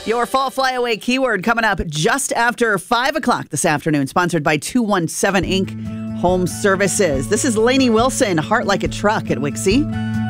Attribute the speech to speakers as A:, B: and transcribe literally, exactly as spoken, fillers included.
A: Your Fall Flyaway keyword coming up just after five o'clock this afternoon, sponsored by two one seven Incorporated. Home Services. This is Lainey Wilson, Heart Like a Truck at Wixie.